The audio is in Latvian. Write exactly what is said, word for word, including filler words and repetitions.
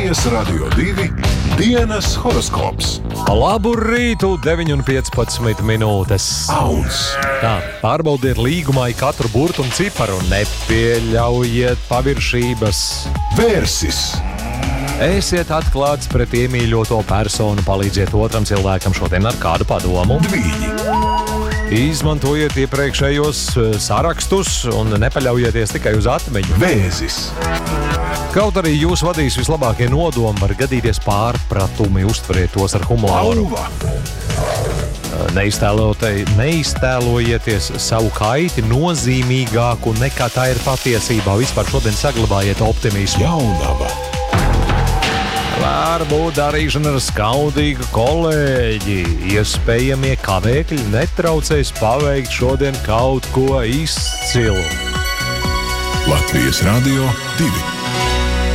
Latvijas Radio divi dienas horoskops. Labu rītu, deviņi un piecpadsmit minūtes. Auns. Tā, pārbaudiet līgumā katru burtu un ciparu un nepieļaujiet paviršības. Vērsis. Esiet atklāts pret iemīļoto personu, palīdziet otram cilvēkam šodien ar kādu padomu. Dvīņi. Izmantojiet iepriekšējos sarakstus un nepaļaujieties tikai uz atmiņu. Vēzis. Kaut arī jūs vadīs vislabākie nodomi, var gadīties pārpratumi, uztveriet tos ar humoru. Auva. Neiztēlojieties savu kaiti nozīmīgāku nekā tā ir patiesībā. Vispār šodien saglabājiet optimismu. Jaunava. Varbūt darīšana ar skaudīgu kolēģi. Iespējamie kavēkļi netraucēs paveikt šodien kaut ko izcilu. Latvijas Radio divi.